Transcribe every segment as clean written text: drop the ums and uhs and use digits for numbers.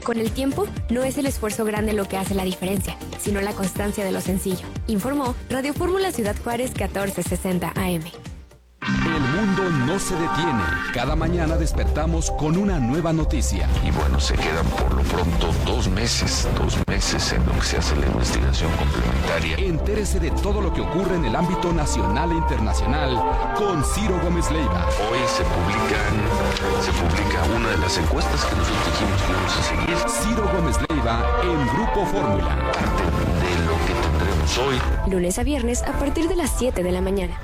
Con el tiempo, no es el esfuerzo grande lo que hace la diferencia, sino la constancia de lo sencillo. Informó Radio Fórmula Ciudad Juárez 1460 AM. El mundo no se detiene. Cada mañana despertamos con una nueva noticia. Y bueno, se quedan por lo pronto 2 meses en lo que se hace la investigación complementaria. Entérese de todo lo que ocurre en el ámbito nacional e internacional con Ciro Gómez Leiva. Hoy se publica una de las encuestas que nosotros dijimos que íbamos a seguir. Ciro Gómez Leiva en Grupo Fórmula. Parte de lo que tendremos hoy. Lunes a viernes a partir de las 7 de la mañana.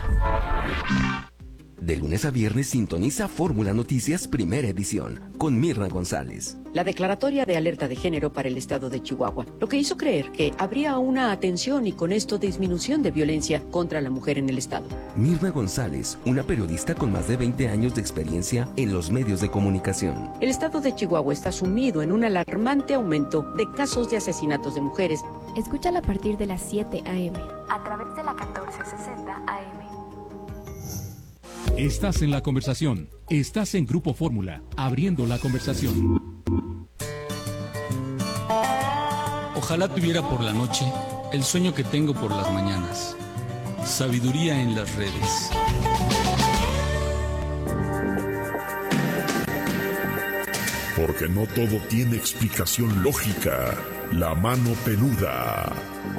De lunes a viernes sintoniza Fórmula Noticias Primera Edición con Mirna González. La declaratoria de alerta de género para el estado de Chihuahua, lo que hizo creer que habría una atención y con esto disminución de violencia contra la mujer en el estado. Mirna González, una periodista con más de 20 años de experiencia en los medios de comunicación. El estado de Chihuahua está sumido en un alarmante aumento de casos de asesinatos de mujeres. Escúchala a partir de las 7 a.m. a través de la 1460 AM. Estás en la conversación. Estás en Grupo Fórmula, abriendo la conversación. Ojalá tuviera por la noche el sueño que tengo por las mañanas. Sabiduría en las redes. Porque no todo tiene explicación lógica. La mano peluda.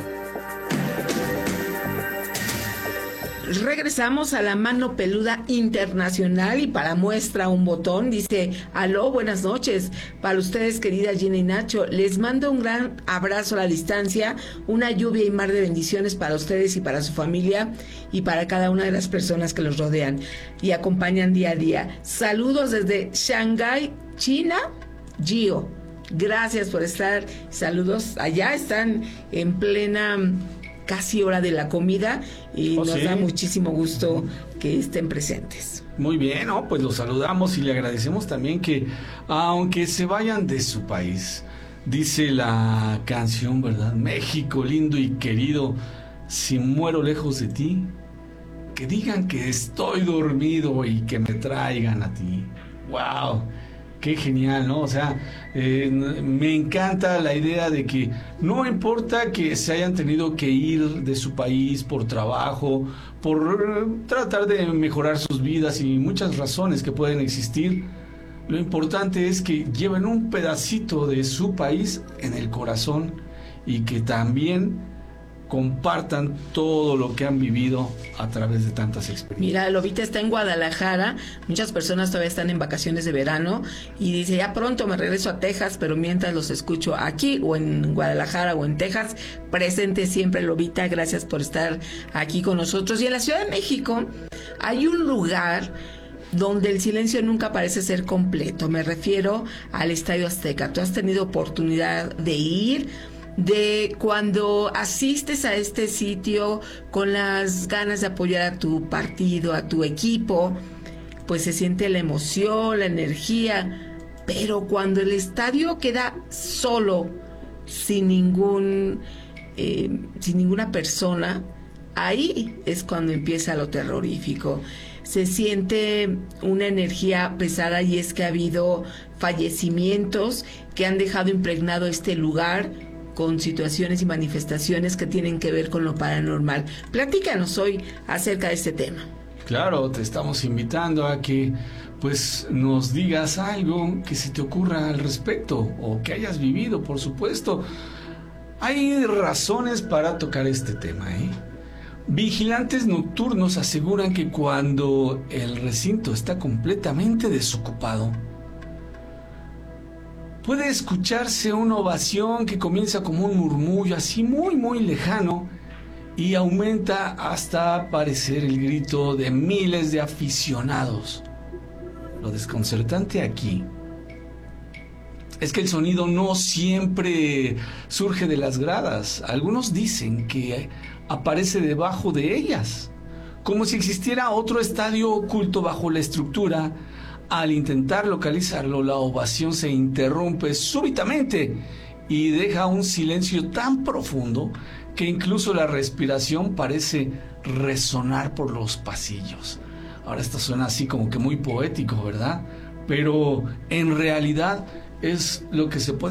Regresamos a la mano peluda internacional y para muestra un botón dice: aló, buenas noches para ustedes, querida Gina y Nacho, les mando un gran abrazo a la distancia, una lluvia y mar de bendiciones para ustedes y para su familia y para cada una de las personas que los rodean y acompañan día a día. Saludos desde Shanghái, China, Gio, gracias por estar. Saludos, allá están en plena casi hora de la comida y nos da muchísimo gusto que estén presentes. Muy bien, ¿no? Pues los saludamos y le agradecemos también que, aunque se vayan de su país, dice la canción, ¿verdad? México lindo y querido, si muero lejos de ti, que digan que estoy dormido y que me traigan a ti. ¡Wow! Qué genial, ¿no? O sea, me encanta la idea de que no importa que se hayan tenido que ir de su país por trabajo, por tratar de mejorar sus vidas y muchas razones que pueden existir, lo importante es que lleven un pedacito de su país en el corazón y que también compartan todo lo que han vivido a través de tantas experiencias. Mira, Lobita está en Guadalajara, muchas personas todavía están en vacaciones de verano y dice: ya pronto me regreso a Texas, pero mientras los escucho aquí o en Guadalajara o en Texas, presente siempre, Lobita, gracias por estar aquí con nosotros. Y en la Ciudad de México hay un lugar donde el silencio nunca parece ser completo, me refiero al Estadio Azteca. ¿Tú has tenido oportunidad de ir? De cuando asistes a este sitio con las ganas de apoyar a tu partido, a tu equipo, pues se siente la emoción, la energía, pero cuando el estadio queda solo, sin ninguna persona, ahí es cuando empieza lo terrorífico. Se siente una energía pesada y es que ha habido fallecimientos que han dejado impregnado este lugar con situaciones y manifestaciones que tienen que ver con lo paranormal. Platícanos hoy acerca de este tema. Claro, te estamos invitando a que pues nos digas algo que se te ocurra al respecto o que hayas vivido, por supuesto. Hay razones para tocar este tema, ¿eh? Vigilantes nocturnos aseguran que cuando el recinto está completamente desocupado, puede escucharse una ovación que comienza como un murmullo así muy muy lejano y aumenta hasta parecer el grito de miles de aficionados. Lo desconcertante aquí es que el sonido no siempre surge de las gradas. Algunos dicen que aparece debajo de ellas, como si existiera otro estadio oculto bajo la estructura. Al intentar localizarlo, la ovación se interrumpe súbitamente y deja un silencio tan profundo que incluso la respiración parece resonar por los pasillos. Ahora esto suena así como que muy poético, ¿verdad? Pero en realidad es lo que se puede